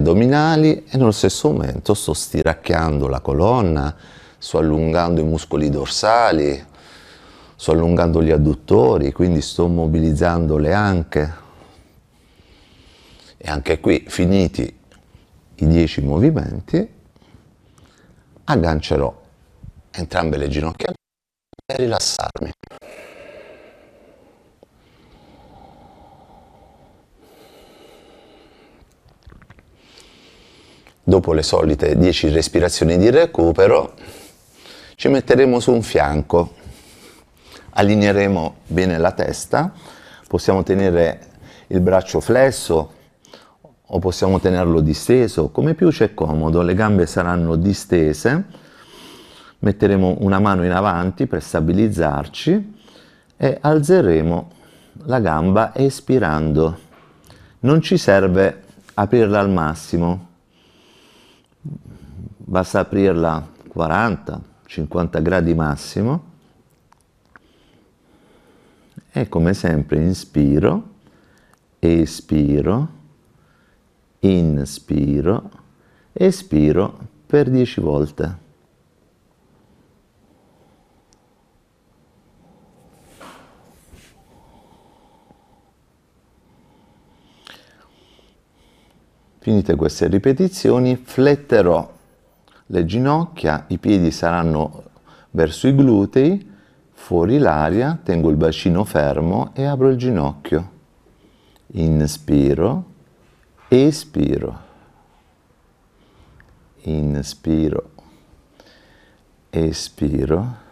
addominali e nello stesso momento sto stiracchiando la colonna, sto allungando i muscoli dorsali, sto allungando gli adduttori, quindi sto mobilizzando le anche. E anche qui, finiti i 10 movimenti, aggancerò entrambe le ginocchia e rilassarmi. Dopo le solite 10 respirazioni di recupero, ci metteremo su un fianco, allineeremo bene la testa, possiamo tenere il braccio flesso o possiamo tenerlo disteso, come più c'è comodo, le gambe saranno distese, metteremo una mano in avanti per stabilizzarci e alzeremo la gamba espirando. Non ci serve aprirla al massimo, basta aprirla 40-50 gradi massimo e come sempre inspiro, espiro, inspiro, espiro per 10 volte. Finite queste ripetizioni, fletterò le ginocchia, i piedi saranno verso i glutei, fuori l'aria, tengo il bacino fermo e apro il ginocchio. Inspiro, espiro, inspiro, espiro,